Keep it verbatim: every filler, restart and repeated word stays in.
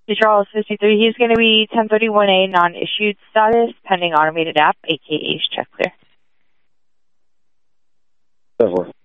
Charles fifty-three, he's going to be ten thirty-one A non-issued status, pending automated app, aka check clear. Definitely.